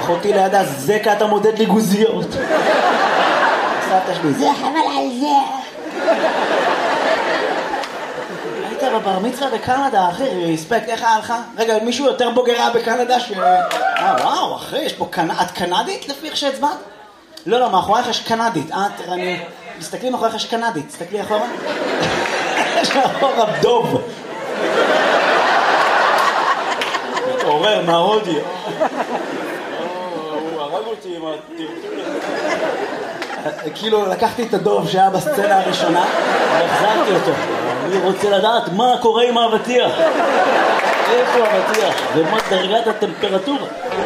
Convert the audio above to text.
אחותי לידה, זקה אתה מודד לי גוזיות. סבתא שלי, זה חבל על זה. היית בבר מצווה בקנדה, אחי, רספקט, איך היה לך? רגע, מישהו יותר בוגרה בקנדה ש... וואו, אחי, יש פה את קנדית לפי איך שהצבעת? לא, מאחורייך יש קנדית. אני... תסתכלי מאחורייך יש קנדית, תסתכלי אחורה. יש אחורה דוב. מתעורר מההודי. הוא הרג אותי עם הטרטול הזה. כאילו לקחתי את הדוב שהיה בסצנה הראשונה והחזרתי אותו. אני רוצה לדעת מה קורה עם האבטיח. איפה האבטיח? ומה דרגת הטמפרטורה?